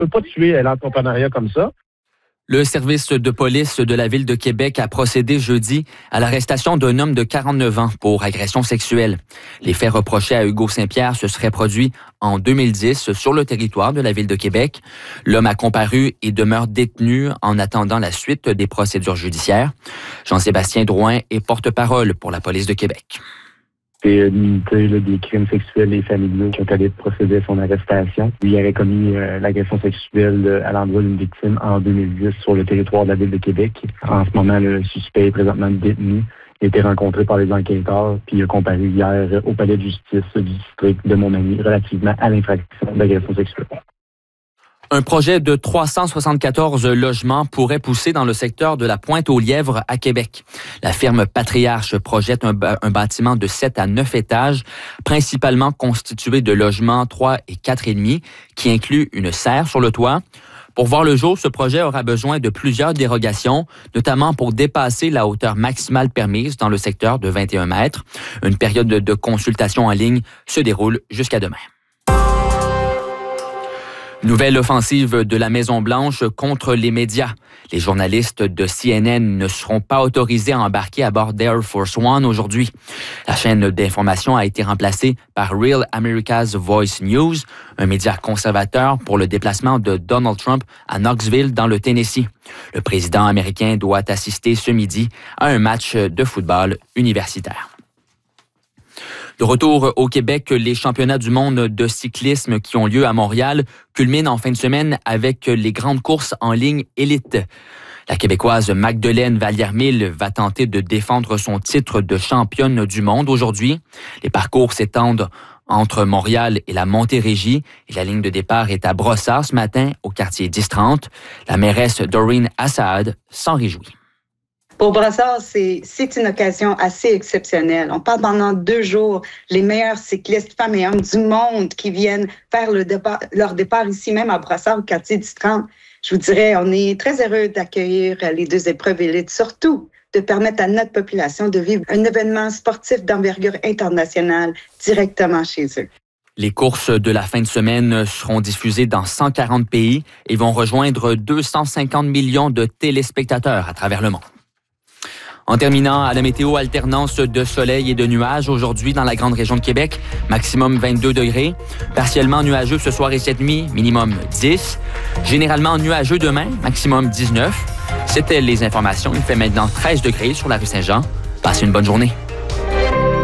peut pas tuer l'entrepreneuriat comme ça. Le service de police de la Ville de Québec a procédé jeudi à l'arrestation d'un homme de 49 ans pour agression sexuelle. Les faits reprochés à Hugo Saint-Pierre se seraient produits en 2010 sur le territoire de la Ville de Québec. L'homme a comparu et demeure détenu en attendant la suite des procédures judiciaires. Jean-Sébastien Drouin est porte-parole pour la police de Québec. C'est une unité des crimes sexuels et familiaux qui ont allé procéder à son arrestation. Il aurait commis l'agression sexuelle à l'endroit d'une victime en 2010 sur le territoire de la Ville de Québec. En ce moment, le suspect est présentement détenu. Il a été rencontré par les enquêteurs, puis il a comparu hier au palais de justice du district de Montmagny relativement à l'infraction d'agression sexuelle. Un projet de 374 logements pourrait pousser dans le secteur de la Pointe-aux-Lièvres à Québec. La firme Patriarche projette un bâtiment de 7 à 9 étages, principalement constitué de logements 3 et 4,5, qui inclut une serre sur le toit. Pour voir le jour, ce projet aura besoin de plusieurs dérogations, notamment pour dépasser la hauteur maximale permise dans le secteur de 21 mètres. Une période de consultation en ligne se déroule jusqu'à demain. Nouvelle offensive de la Maison-Blanche contre les médias. Les journalistes de CNN ne seront pas autorisés à embarquer à bord d'Air Force One aujourd'hui. La chaîne d'information a été remplacée par Real America's Voice News, un média conservateur pour le déplacement de Donald Trump à Knoxville dans le Tennessee. Le président américain doit assister ce midi à un match de football universitaire. De retour au Québec, les championnats du monde de cyclisme qui ont lieu à Montréal culminent en fin de semaine avec les grandes courses en ligne élite. La Québécoise Magdeleine Vallière-Mille va tenter de défendre son titre de championne du monde aujourd'hui. Les parcours s'étendent entre Montréal et la Montérégie et la ligne de départ est à Brossard ce matin au quartier 1030. La mairesse Doreen Assad s'en réjouit. Pour Brossard, c'est une occasion assez exceptionnelle. On parle pendant 2 jours les meilleurs cyclistes, femmes et hommes du monde qui viennent faire leur départ ici même à Brossard, au quartier du 30. Je vous dirais, on est très heureux d'accueillir les 2 épreuves élites, surtout de permettre à notre population de vivre un événement sportif d'envergure internationale directement chez eux. Les courses de la fin de semaine seront diffusées dans 140 pays et vont rejoindre 250 millions de téléspectateurs à travers le monde. En terminant, à la météo, alternance de soleil et de nuages aujourd'hui dans la grande région de Québec, maximum 22 degrés. Partiellement nuageux ce soir et cette nuit, minimum 10. Généralement nuageux demain, maximum 19. C'était les informations. Il fait maintenant 13 degrés sur la rue Saint-Jean. Passez une bonne journée.